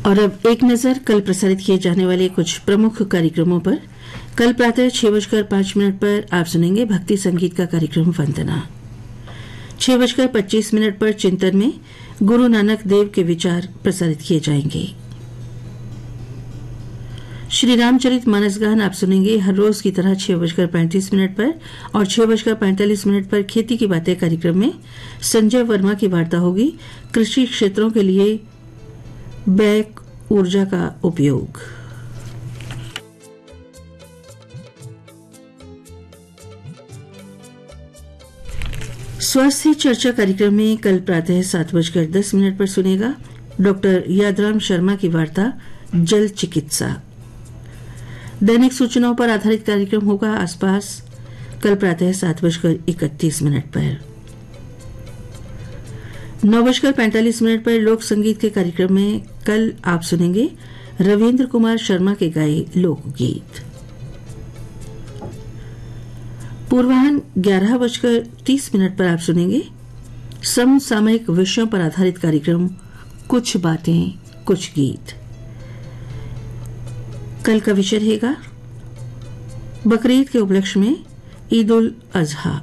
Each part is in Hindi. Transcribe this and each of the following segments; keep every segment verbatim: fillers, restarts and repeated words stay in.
और अब एक नजर कल प्रसारित किए जाने वाले कुछ प्रमुख कार्यक्रमों पर। कल प्रातः छह बजकर पांच मिनट पर आप सुनेंगे भक्ति संगीत का कार्यक्रम वंदना। छह बजकर पच्चीस मिनट पर चिंतन में गुरु नानक देव के विचार प्रसारित किए जाएंगे। श्री रामचरित मानस गान आप सुनेंगे हर रोज की तरह छह बजकर पैंतीस मिनट पर, और छह बजकर पैंतालीस मिनट पर खेती की बातें कार्यक्रम में संजय वर्मा की वार्ता होगी कृषि क्षेत्रों के लिए बैक ऊर्जा का उपयोग। स्वास्थ्य चर्चा कार्यक्रम में कल प्रातः सात बजकर दस मिनट पर सुनेगा डॉक्टर यादराम शर्मा की वार्ता जल चिकित्सा। दैनिक सूचनाओं पर आधारित कार्यक्रम होगा आसपास, कल प्रातः सात बजकर इकतीस मिनट पर। नौ बजकर पैंतालीस मिनट पर लोक संगीत के कार्यक्रम में कल आप सुनेंगे रविंद्र कुमार शर्मा के गाए लोकगीत। पूर्वाह्न ग्यारह बजकर तीस मिनट पर आप सुनेंगे समसामयिक विषयों पर आधारित कार्यक्रम कुछ बातें कुछ गीत। कल का विषय रहेगा बकरीद के उपलक्ष्य में ईद उल अजहा।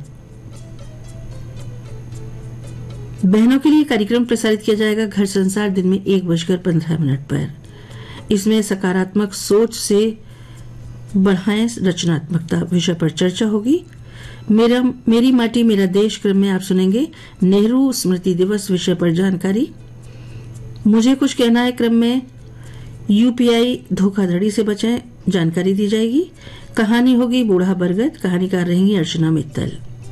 बहनों के लिए कार्यक्रम प्रसारित किया जाएगा घर संसार दिन में एक बजकर पंद्रह मिनट पर। इसमें सकारात्मक सोच से बढ़ाएं रचनात्मकता विषय पर चर्चा होगी। मेरा मेरी माटी मेरा देश क्रम में आप सुनेंगे नेहरू स्मृति दिवस विषय पर जानकारी। मुझे कुछ कहना है क्रम में यूपीआई धोखाधड़ी से बचें जानकारी दी जाएगी। कहानी होगी बूढ़ा बरगद, कहानीकार रहेंगी अर्चना मित्तल।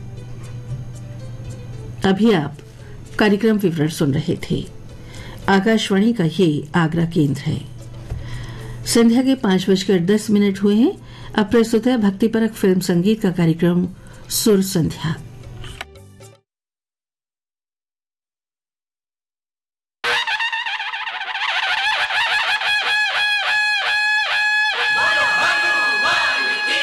अभी आप कार्यक्रम विवरण सुन रहे थे। आकाशवाणी का ये आगरा केंद्र है। संध्या के पांच बजकर दस मिनट हुए हैं। अब प्रस्तुत है भक्तिपरक फिल्म संगीत का कार्यक्रम सुर संध्या।